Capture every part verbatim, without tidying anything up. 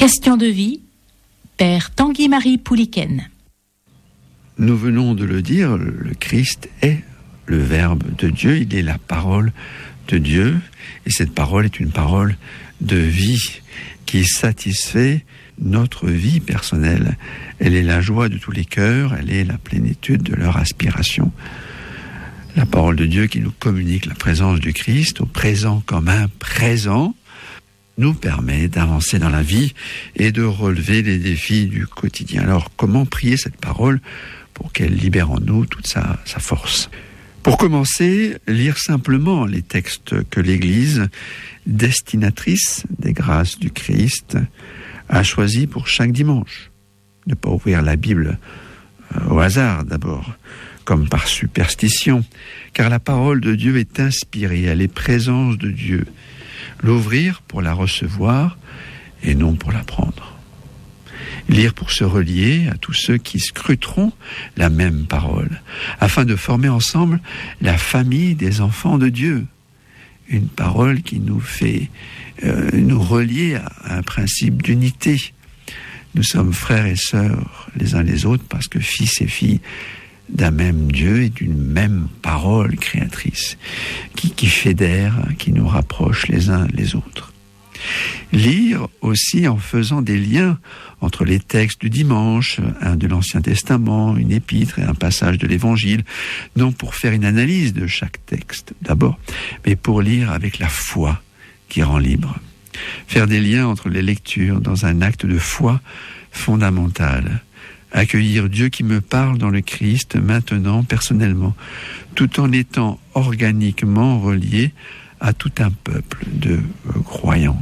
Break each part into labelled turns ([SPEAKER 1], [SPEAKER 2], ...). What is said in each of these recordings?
[SPEAKER 1] Question de vie, Père Tanguy-Marie Pouliken.
[SPEAKER 2] Nous venons de le dire, le Christ est le Verbe de Dieu, il est la parole de Dieu, et cette parole est une parole de vie qui satisfait notre vie personnelle. Elle est la joie de tous les cœurs, elle est la plénitude de leur aspiration. La parole de Dieu qui nous communique la présence du Christ, au présent comme un présent, nous permet d'avancer dans la vie et de relever les défis du quotidien. Alors, comment prier cette parole pour qu'elle libère en nous toute sa, sa force ? Pour commencer, lire simplement les textes que l'Église, destinatrice des grâces du Christ, a choisis pour chaque dimanche. Ne pas ouvrir la Bible au hasard d'abord, comme par superstition, car la parole de Dieu est inspirée, elle est présence de Dieu. L'ouvrir pour la recevoir et non pour l'apprendre. Lire pour se relier à tous ceux qui scruteront la même parole, afin de former ensemble la famille des enfants de Dieu. Une parole qui nous fait euh, nous relier à un principe d'unité. Nous sommes frères et sœurs les uns les autres parce que fils et filles d'un même Dieu et d'une même parole créatrice qui, qui fédère, qui nous rapproche les uns les autres. Lire aussi en faisant des liens entre les textes du dimanche, un de l'Ancien Testament, une épître et un passage de l'Évangile, non pour faire une analyse de chaque texte d'abord, mais pour lire avec la foi qui rend libre. Faire des liens entre les lectures dans un acte de foi fondamental. Accueillir Dieu qui me parle dans le Christ maintenant, personnellement, tout en étant organiquement relié à tout un peuple de croyants.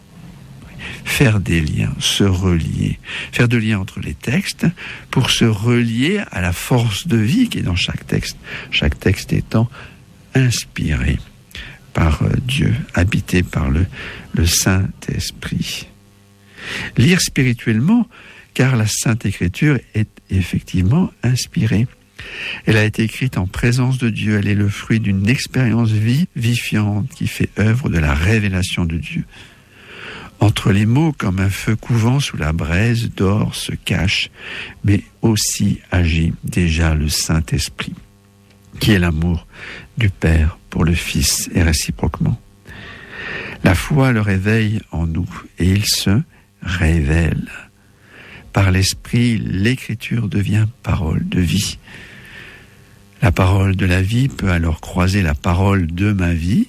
[SPEAKER 2] Faire des liens, se relier, faire des liens entre les textes pour se relier à la force de vie qui est dans chaque texte, chaque texte étant inspiré par Dieu, habité par le, le Saint-Esprit. Lire spirituellement, car la Sainte Écriture est effectivement inspirée. Elle a été écrite en présence de Dieu, elle est le fruit d'une expérience vivifiante qui fait œuvre de la révélation de Dieu. Entre les mots, comme un feu couvant sous la braise d'or se cache, mais aussi agit déjà le Saint-Esprit, qui est l'amour du Père pour le Fils et réciproquement. La foi le réveille en nous et il se révèle. Par l'Esprit, l'Écriture devient parole de vie. La parole de la vie peut alors croiser la parole de ma vie,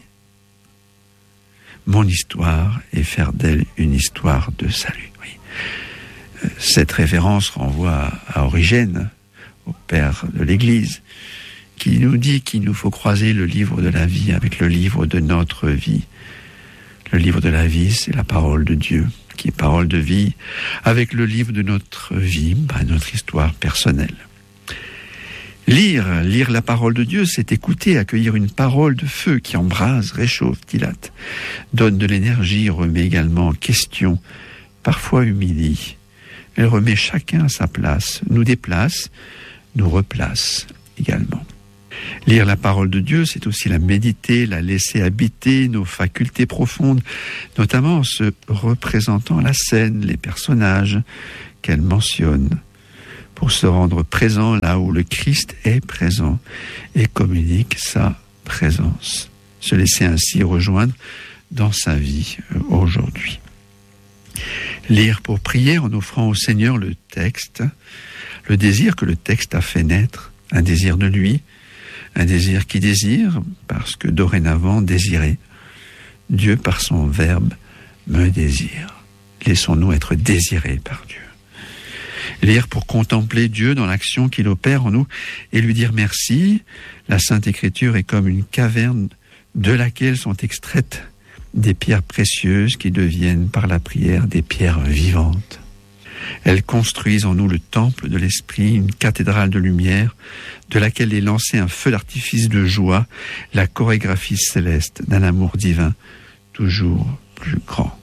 [SPEAKER 2] mon histoire, et faire d'elle une histoire de salut. Oui. Cette référence renvoie à Origène, au père de l'Église, qui nous dit qu'il nous faut croiser le livre de la vie avec le livre de notre vie. Le livre de la vie, c'est la parole de Dieu, qui est parole de vie, avec le livre de notre vie, bah, notre histoire personnelle. Lire, lire la parole de Dieu, c'est écouter, accueillir une parole de feu qui embrase, réchauffe, dilate, donne de l'énergie, remet également en question, parfois humilie. Elle remet chacun à sa place, nous déplace, nous replace également. Lire la parole de Dieu, c'est aussi la méditer, la laisser habiter nos facultés profondes, notamment en se représentant la scène, les personnages qu'elle mentionne, pour se rendre présent là où le Christ est présent et communique sa présence. Se laisser ainsi rejoindre dans sa vie aujourd'hui. Lire pour prier en offrant au Seigneur le texte, le désir que le texte a fait naître, un désir de lui, un désir qui désire, parce que dorénavant désiré, Dieu par son Verbe me désire. Laissons-nous être désirés par Dieu. Lire pour contempler Dieu dans l'action qu'il opère en nous et lui dire merci. La Sainte Écriture est comme une caverne de laquelle sont extraites des pierres précieuses qui deviennent par la prière des pierres vivantes. Elles construisent en nous le temple de l'Esprit, une cathédrale de lumière, de laquelle est lancé un feu d'artifice de joie, la chorégraphie céleste d'un amour divin toujours plus grand.